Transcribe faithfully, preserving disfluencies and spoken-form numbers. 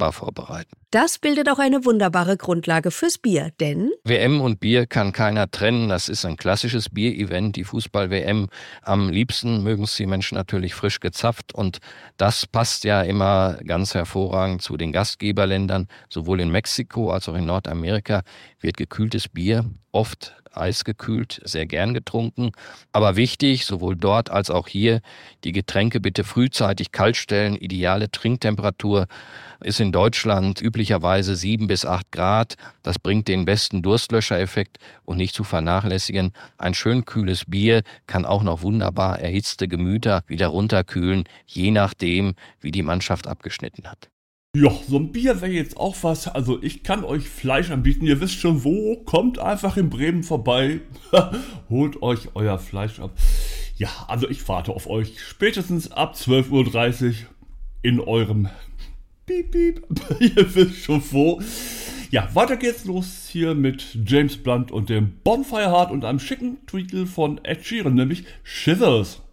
wunderbar vorbereiten. Das bildet auch eine wunderbare Grundlage fürs Bier, denn W M und Bier kann keiner trennen. Das ist ein klassisches Bierevent, die Fußball-W M. Am liebsten mögen es die Menschen natürlich frisch gezapft und das passt ja immer ganz hervorragend zu den Gastgeberländern. Sowohl in Mexiko als auch in Nordamerika wird gekühltes Bier, oft eisgekühlt, sehr gern getrunken. Aber wichtig, sowohl dort als auch hier, die Getränke bitte frühzeitig kalt stellen. Ideale Trinktemperatur ist in Deutschland üblicherweise sieben bis acht Grad. Das bringt den besten Durstlöschereffekt und nicht zu vernachlässigen. Ein schön kühles Bier kann auch noch wunderbar erhitzte Gemüter wieder runterkühlen, je nachdem, wie die Mannschaft abgeschnitten hat. Ja, so ein Bier wäre jetzt auch was. Also ich kann euch Fleisch anbieten. Ihr wisst schon wo. Kommt einfach in Bremen vorbei. Holt euch euer Fleisch ab. Ja, also ich warte auf euch. Spätestens ab zwölf Uhr dreißig in eurem Piep, Piep. Ihr wisst schon wo. Ja, weiter geht's los hier mit James Blunt und dem Bonfire Heart und einem schicken Tweetel von Ed Sheeran, nämlich Shivers.